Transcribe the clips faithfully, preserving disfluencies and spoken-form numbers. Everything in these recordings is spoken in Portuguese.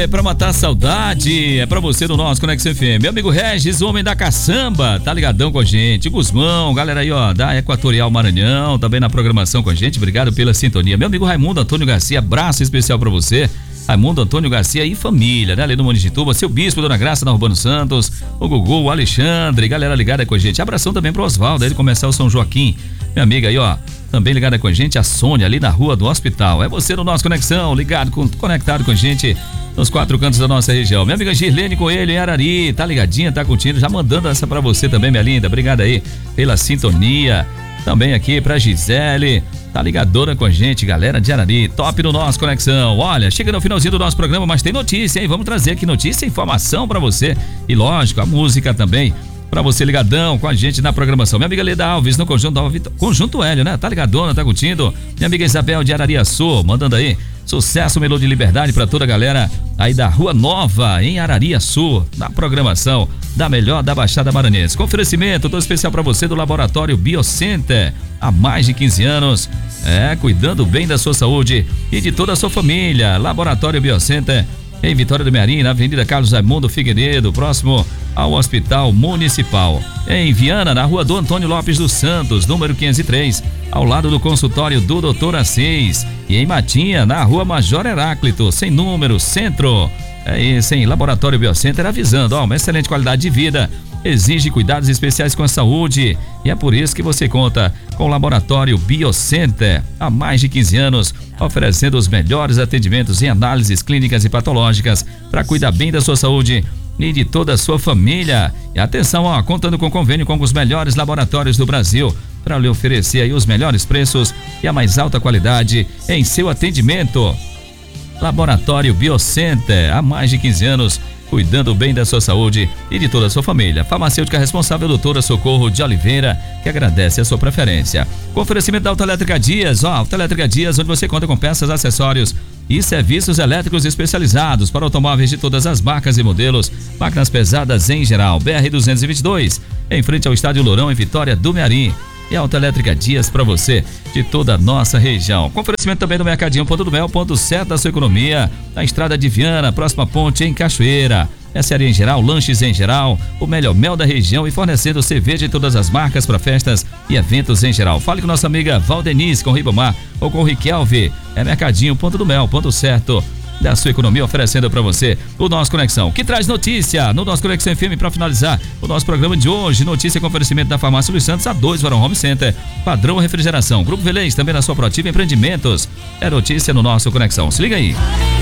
É pra matar a saudade, é pra você no nosso Conexão F M. Meu amigo Regis, o homem da caçamba, tá ligadão com a gente. Guzmão, galera aí, ó, da Equatorial Maranhão, também na programação com a gente. Obrigado pela sintonia. Meu amigo Raimundo Antônio Garcia, abraço especial pra você. Raimundo Antônio Garcia e família, né? Ali no Monitituba, seu bispo, Dona Graça, na Urbano Santos, o Gugu, o Alexandre, galera ligada com a gente. Abração também pro Osvaldo, aí de Comercial São Joaquim. Minha amiga aí, ó, também ligada com a gente, a Sônia, ali na Rua do Hospital. É você no nosso Conexão, ligado, com, conectado com a gente nos quatro cantos da nossa região. Minha amiga Girlene Coelho em Arari, tá ligadinha, tá curtindo, já mandando essa pra você também, minha linda. Obrigado aí pela sintonia. Também aqui pra Gisele, tá ligadona com a gente, galera de Arari, top no nosso Conexão. Olha, chega no finalzinho do nosso programa, mas tem notícia, hein? Vamos trazer aqui notícia e informação pra você. E lógico, a música também, pra você ligadão com a gente na programação. Minha amiga Leda Alves, no Conjunto Alves, Conjunto Hélio, né? Tá ligadona, tá curtindo. Minha amiga Isabel de Arariaçu, mandando aí sucesso, melô de liberdade pra toda a galera aí da Rua Nova, em Arariaçu, na programação da melhor da Baixada Maranhense. Com oferecimento todo especial pra você do Laboratório Biocenter, há mais de quinze anos, é, cuidando bem da sua saúde e de toda a sua família. Laboratório Biocenter, em Vitória do Mearim, na Avenida Carlos Raimundo Figueiredo, próximo ao Hospital Municipal. Em Viana, na Rua do Antônio Lopes dos Santos, número quinhentos e três, ao lado do consultório do doutor Assis. E em Matinha, na Rua Major Heráclito, sem número, centro. É isso, hein? Laboratório Biocenter avisando, ó, uma excelente qualidade de vida exige cuidados especiais com a saúde, e é por isso que você conta com o Laboratório Biocenter há mais de quinze anos, oferecendo os melhores atendimentos em análises clínicas e patológicas para cuidar bem da sua saúde e de toda a sua família. E atenção, ó, contando com convênio com os melhores laboratórios do Brasil para lhe oferecer aí os melhores preços e a mais alta qualidade em seu atendimento. Laboratório Biocenter, há mais de quinze anos, cuidando bem da sua saúde e de toda a sua família. Farmacêutica responsável, doutora Socorro de Oliveira, que agradece a sua preferência. Com oferecimento da Autoelétrica Dias, ó, Autoelétrica Dias, onde você conta com peças, acessórios e serviços elétricos especializados para automóveis de todas as marcas e modelos, máquinas pesadas em geral. B R duzentos e vinte e dois, em frente ao Estádio Lourão, em Vitória do Mearim. E a Autoelétrica Dias para você, de toda a nossa região. Com oferecimento também do Mercadinho Ponto do Mel, ponto certo da sua economia, na Estrada de Viana, próxima ponte em Cachoeira. Mercearia em geral, lanches em geral, o melhor mel da região e fornecendo cerveja de todas as marcas para festas e eventos em geral. Fale com nossa amiga Valdenice, com Ribamar ou com o Riquelve. É Mercadinho Ponto do Mel, ponto certo da sua economia, oferecendo para você o nosso Conexão, que traz notícia no nosso Conexão F M para finalizar o nosso programa de hoje. Notícia com oferecimento da Farmácia Luiz Santos, a dois Varão Home Center, Padrão Refrigeração, Grupo Velez, também na sua Proativa Empreendimentos. É notícia no nosso Conexão. Se liga aí.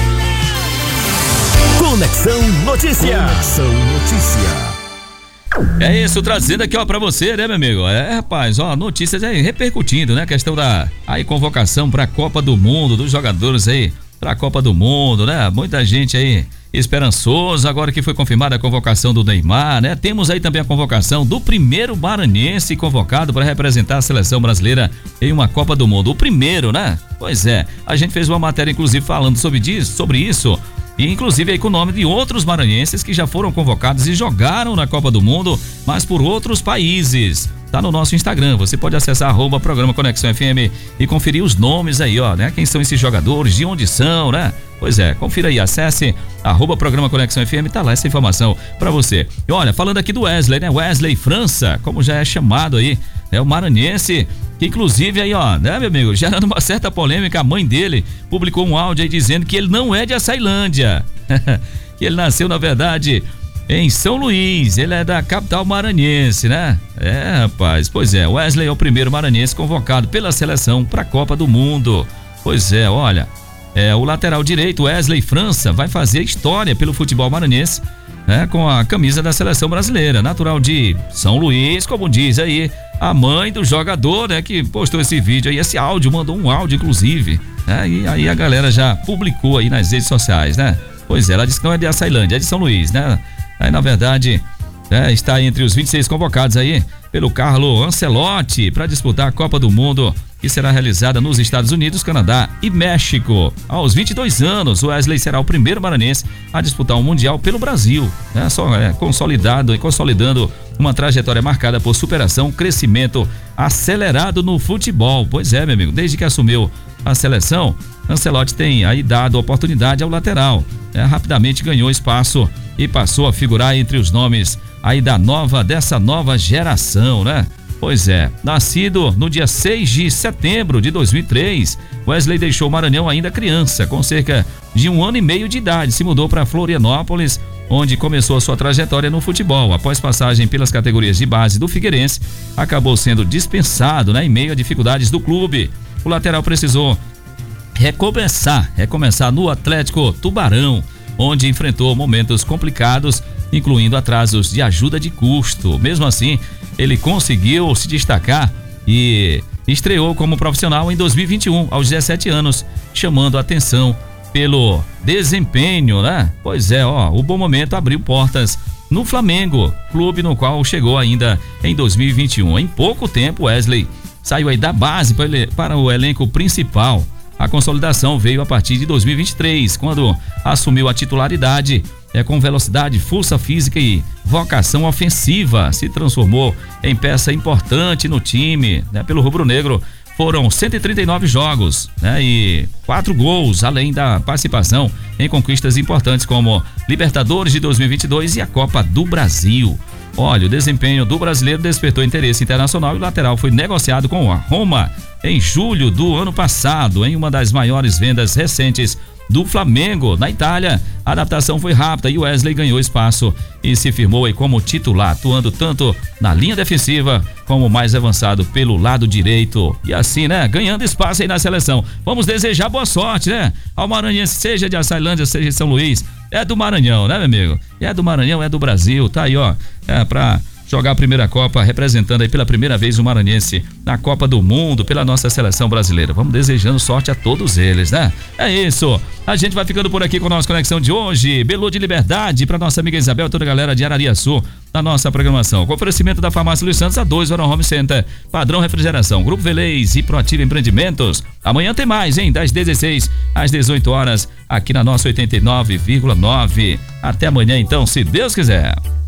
Conexão Notícia. Conexão Notícia. É isso, trazendo aqui, ó, pra você, né, meu amigo? É, rapaz, ó, notícias aí repercutindo, né? A questão da aí, convocação pra Copa do Mundo, dos jogadores aí pra Copa do Mundo, né? Muita gente aí esperançoso, agora que foi confirmada a convocação do Neymar, né? Temos aí também a convocação do primeiro maranhense convocado para representar a seleção brasileira em uma Copa do Mundo. O primeiro, né? Pois é, a gente fez uma matéria, inclusive, falando sobre, disso, sobre isso. E inclusive aí com o nome de outros maranhenses que já foram convocados e jogaram na Copa do Mundo, mas por outros países. Tá no nosso Instagram, você pode acessar arroba programa Conexão F M e conferir os nomes aí, ó, né? Quem são esses jogadores, de onde são, né? Pois é, confira aí, acesse arroba programa Conexão F M, tá lá essa informação pra você. E olha, falando aqui do Wesley, né? Wesley França, como já é chamado aí, é o maranhense, que inclusive aí, ó, né, meu amigo, gerando uma certa polêmica, a mãe dele publicou um áudio aí dizendo que ele não é de Açailândia, que ele nasceu, na verdade, em São Luís, ele é da capital maranhense, né? É, rapaz, pois é, Wesley é o primeiro maranhense convocado pela seleção para a Copa do Mundo. Pois é, olha, é, o lateral direito, Wesley França, vai fazer história pelo futebol maranhense, né? Com a camisa da seleção brasileira, natural de São Luís, como diz aí a mãe do jogador, né? Que postou esse vídeo aí, esse áudio, mandou um áudio, inclusive, né? E aí a galera já publicou aí nas redes sociais, né? Pois é, ela disse que não é de Açailândia, é de São Luís, né? Aí, na verdade, é, está entre os vinte e seis convocados aí pelo Carlo Ancelotti para disputar a Copa do Mundo, que será realizada nos Estados Unidos, Canadá e México. Aos vinte e dois anos, Wesley será o primeiro maranhense a disputar um Mundial pelo Brasil, né? Só é, consolidado e consolidando uma trajetória marcada por superação, crescimento acelerado no futebol. Pois é, meu amigo, desde que assumiu a seleção, Ancelotti tem aí dado oportunidade ao lateral. É, rapidamente ganhou espaço e passou a figurar entre os nomes aí da nova, dessa nova geração, né? Pois é, nascido no dia seis de setembro de dois mil e três, Wesley deixou o Maranhão ainda criança, com cerca de um ano e meio de idade, se mudou para Florianópolis, onde começou a sua trajetória no futebol. Após passagem pelas categorias de base do Figueirense, acabou sendo dispensado, né, em meio a dificuldades do clube. O lateral precisou recomeçar, recomeçar no Atlético Tubarão, onde enfrentou momentos complicados, incluindo atrasos de ajuda de custo. Mesmo assim, ele conseguiu se destacar e estreou como profissional em dois mil e vinte e um, aos dezessete anos, chamando a atenção pelo desempenho, né? Pois é, ó, o Bom Momento abriu portas no Flamengo, clube no qual chegou ainda em dois mil e vinte e um. Em pouco tempo, Wesley saiu aí da base para o elenco principal. A consolidação veio a partir de dois mil e vinte e três, quando assumiu a titularidade. É, com velocidade, força física e vocação ofensiva, se transformou em peça importante no time, né? Pelo rubro-negro foram cento e trinta e nove jogos, né? E quatro gols, além da participação em conquistas importantes como Libertadores de dois mil e vinte e dois e a Copa do Brasil. Olha, o desempenho do brasileiro despertou interesse internacional e o lateral foi negociado com a Roma em julho do ano passado, em uma das maiores vendas recentes do Flamengo na Itália. A adaptação foi rápida e o Wesley ganhou espaço e se firmou aí como titular, atuando tanto na linha defensiva como mais avançado pelo lado direito. E assim, né, ganhando espaço aí na seleção. Vamos desejar boa sorte, né, ao maranhense, seja de Açailândia, seja de São Luís. É do Maranhão, né, meu amigo? É do Maranhão, é do Brasil, tá aí, ó, é pra jogar a primeira Copa, representando aí pela primeira vez o maranhense na Copa do Mundo, pela nossa seleção brasileira. Vamos desejando sorte a todos eles, né? É isso. A gente vai ficando por aqui com a nossa conexão de hoje. Belu de Liberdade, para nossa amiga Isabel e toda a galera de Arariaçu, na nossa programação. Com oferecimento da Farmácia Luiz Santos, a dois Oral Home Center, Padrão Refrigeração, Grupo Velez e Proativa Empreendimentos. Amanhã tem mais, hein? Das dezesseis às dezoito horas, aqui na nossa oitenta e nove vírgula nove. Até amanhã, então, se Deus quiser.